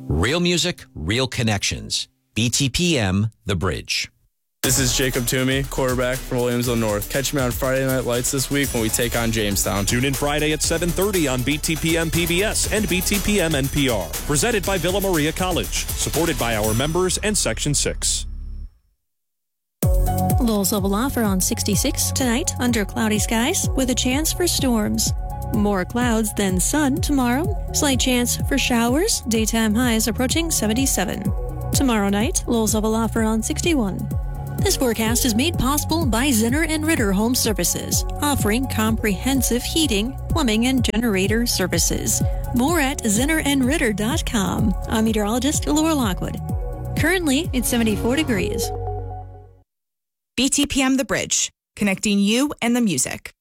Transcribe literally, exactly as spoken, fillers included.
Real music, real connections. B T P M, The Bridge. This is Jacob Toomey, quarterback for Williamsville North. Catch me on Friday Night Lights this week when we take on Jamestown. Tune in Friday at seven thirty on B T P M P B S and B T P M N P R. Presented by Villa Maria College. Supported by our members and Section six. Lowell's Oval offer on sixty-six tonight under cloudy skies with a chance for storms. More clouds than sun tomorrow. Slight chance for showers. Daytime highs approaching seventy-seven. Tomorrow night, Lowell's Oval offer on sixty-one. This forecast is made possible by Zinner and Ritter Home Services, offering comprehensive heating, plumbing, and generator services. More at zinner and ritter dot com. I'm meteorologist Laura Lockwood. Currently, it's seventy-four degrees. B T P M The Bridge, connecting you and the music.